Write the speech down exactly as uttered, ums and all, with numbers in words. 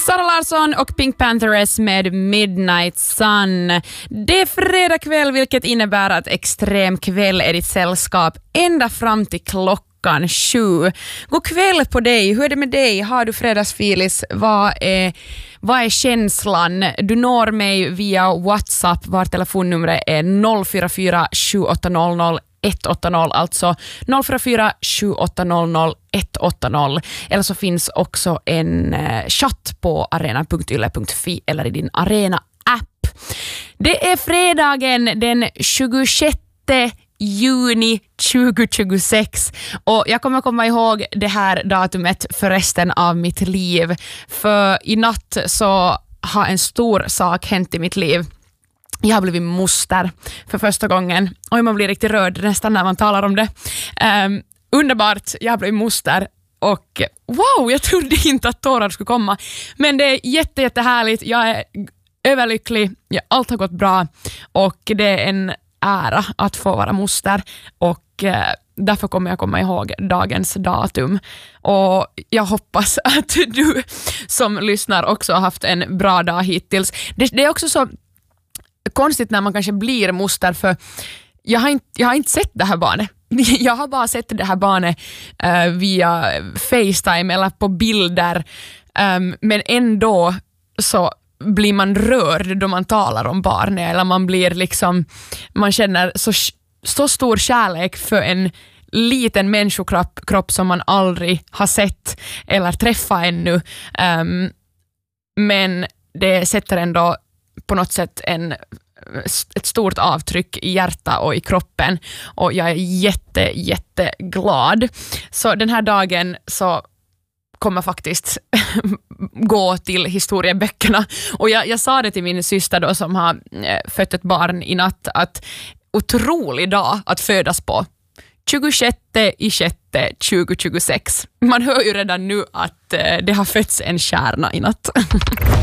Sara Larsson och Pink Panthers med Midnight Sun. Det är fredag kväll, vilket innebär att extrem kväll är ditt sällskap ända fram till klockan sju. God kväll på dig. Hur är det med dig? Har du fredagsfilis? Vad är, vad är känslan? Du når mig via WhatsApp. Var telefonnumret är noll fyra fyra sju åtta noll noll ett åtta noll, alltså noll fyra fyra sju åtta noll noll ett åtta noll. Eller så finns också en eh, chatt på arena punkt yle punkt fi eller i din Arena-app. Det är fredagen den tjugosjätte juni tjugohundratjugosex och jag kommer komma ihåg det här datumet för resten av mitt liv. För i natt så har en stor sak hänt i mitt liv. Jag har blivit moster för första gången. Och man blir riktigt rörd nästan när man talar om det. Um, underbart, jag har blivit moster. Och wow, jag trodde inte att tårar skulle komma. Men det är jätte, jättehärligt. Jag är överlycklig. Ja, allt har gått bra. Och det är en ära att få vara moster. Och uh, därför kommer jag komma ihåg dagens datum. Och jag hoppas att du som lyssnar också har haft en bra dag hittills. Det, det är också så konstigt när man kanske blir moster, för jag har inte, jag har inte sett det här barnet. Jag har bara sett det här barnet uh, via FaceTime eller på bilder. Um, men ändå så blir man rörd då man talar om barnet, eller man blir liksom, man känner så, så stor kärlek för en liten människokropp kropp som man aldrig har sett eller träffat ännu. Um, men det sätter ändå på något sätt en, ett stort avtryck i hjärta och i kroppen, och jag är jätte, jätte glad. Så den här dagen så kommer faktiskt gå till historieböckerna, och jag, jag sa det till min syster då som har fött ett barn i natt, att otrolig dag att födas på. tjugosjätte i sjätte tjugohundratjugosex. Man hör ju redan nu att det har fötts en kärna i natt.